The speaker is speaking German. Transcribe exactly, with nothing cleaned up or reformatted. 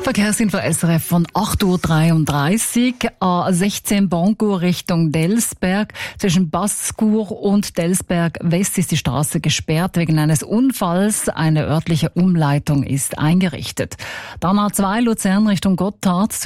Verkehrsinfo S R F von acht Uhr dreiunddreißig. A sechzehn Boncourt Richtung Delsberg. Zwischen Basscourt und Delsberg West ist die Straße gesperrt wegen eines Unfalls. Eine örtliche Umleitung ist eingerichtet. Dann A zwei Luzern Richtung Gotthard.